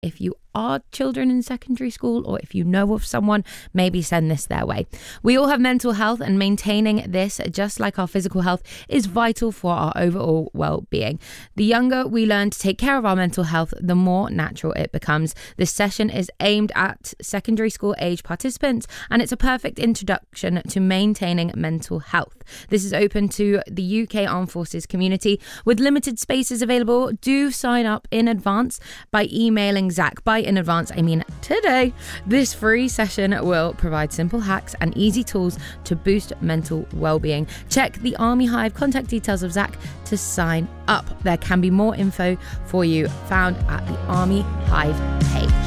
If you are children in secondary school, or if you know of someone, maybe send this their way. We all have mental health, and maintaining this, just like our physical health, is vital for our overall well-being. The younger we learn to take care of our mental health, the more natural it becomes. This session is aimed at secondary school age participants, and it's a perfect introduction to maintaining mental health. This is open to the UK Armed Forces community with limited spaces available. Do sign up in advance by emailing Zach. By in advance, I mean today. This free session will provide simple hacks and easy tools to boost mental well-being. Check the Army Hive contact details of Zach to sign up. There can be more info for you found at the Army Hive page.